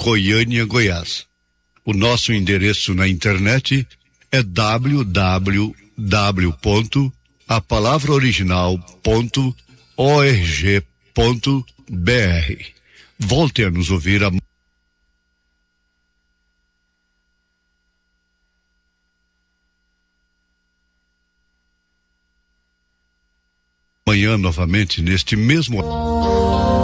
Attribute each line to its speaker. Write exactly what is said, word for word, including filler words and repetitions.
Speaker 1: Goiânia, Goiás. O nosso endereço na internet é w w w ponto a palavra original ponto org ponto b r. Volte a nos ouvir a amanhã novamente neste mesmo